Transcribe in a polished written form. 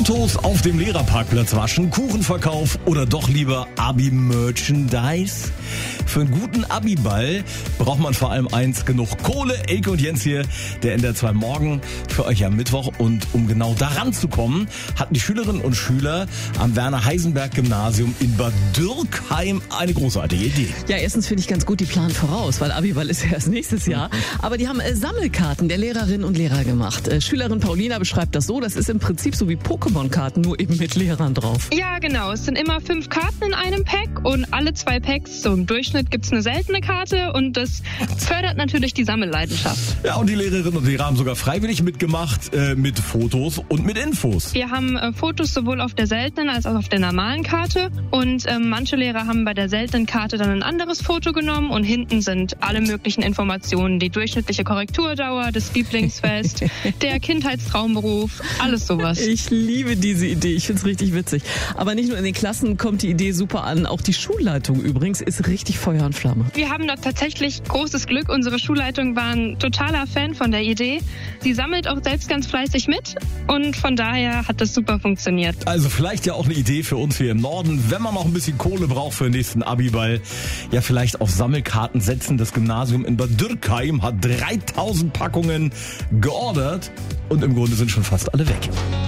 Autos auf dem Lehrerparkplatz waschen, Kuchenverkauf oder doch lieber Abi-Merchandise? Für einen guten Abi-Ball braucht man vor allem eins, genug Kohle. Elke und Jens hier, der NDR 2 Morgen für euch am Mittwoch. Und um genau daran zu kommen, hatten die Schülerinnen und Schüler am Werner-Heisenberg-Gymnasium in Bad Dürkheim eine großartige Idee. Ja, erstens finde ich ganz gut, die planen voraus, weil Abi-Ball ist ja erst nächstes Jahr. Aber die haben Sammelkarten der Lehrerinnen und Lehrer gemacht. Schülerin Paulina beschreibt das so, das ist im Prinzip so wie Pokémon-Karten, nur eben mit Lehrern drauf. Ja, genau. Es sind immer 5 Karten in einem Pack und alle 2 Packs, so im Durchschnitt, gibt's eine seltene Karte und das fördert natürlich die Sammelleidenschaft. Ja, und die Lehrerinnen und Lehrer haben sogar freiwillig mitgemacht mit Fotos und mit Infos. Wir haben Fotos sowohl auf der seltenen als auch auf der normalen Karte und manche Lehrer haben bei der seltenen Karte dann ein anderes Foto genommen und hinten sind alle möglichen Informationen, die durchschnittliche Korrekturdauer, das Lieblingsfest, der Kindheitstraumberuf, alles sowas. Ich liebe diese Idee, ich finde es richtig witzig. Aber nicht nur in den Klassen kommt die Idee super an, auch die Schulleitung übrigens ist richtig Feuer und Flamme. Wir haben da tatsächlich großes Glück, unsere Schulleitung war ein totaler Fan von der Idee. Sie sammelt auch selbst ganz fleißig mit und von daher hat das super funktioniert. Also vielleicht ja auch eine Idee für uns hier im Norden, wenn man noch ein bisschen Kohle braucht für den nächsten Abi-Ball, ja vielleicht auf Sammelkarten setzen. Das Gymnasium in Bad Dürkheim hat 3000 Packungen geordert und im Grunde sind schon fast alle weg.